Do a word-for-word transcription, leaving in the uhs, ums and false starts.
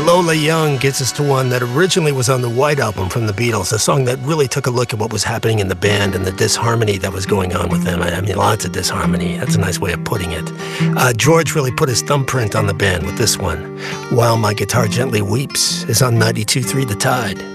Lola Young gets us to one that originally was on the White Album from the Beatles, a song that really took a look at what was happening in the band and the disharmony that was going on with them. I mean, lots of disharmony. That's a nice way of putting it. Uh, George really put his thumbprint on the band with this one. While My Guitar Gently Weeps is on ninety-two point three The Tide.